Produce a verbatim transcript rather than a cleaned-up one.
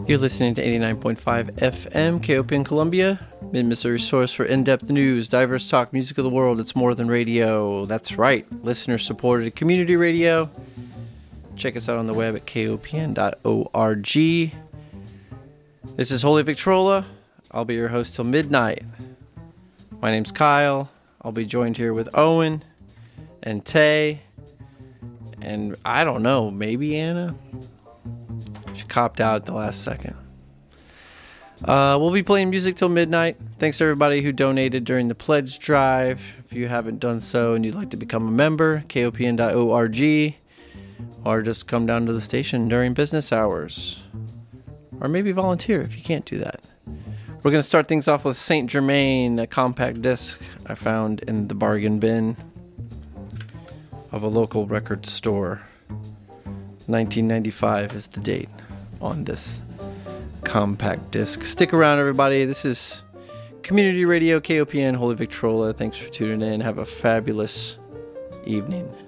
You're listening to eighty-nine point five F M, K O P N Columbia, Mid-Missouri source for in-depth news, diverse talk, music of the world. It's more than radio. That's right, listener-supported community radio. Check us out on the web at K O P N dot org. This is Holy Victrola. I'll be your host till midnight. My name's Kyle. I'll be joined here with Owen and Tay, and I don't know, maybe Anna? She copped out at the last second. Uh, we'll be playing music till midnight. Thanks to everybody who donated during the pledge drive. If you haven't done so and you'd like to become a member, K O P N dot org, or just come down to the station during business hours. Or maybe volunteer if you can't do that. We're going to start things off with Saint Germain, a compact disc I found in the bargain bin of a local record store. nineteen ninety-five is the date on this compact disc. Stick around, everybody. This is Community Radio, K O P N, Holy Victrola. Thanks for tuning in. Have a fabulous evening.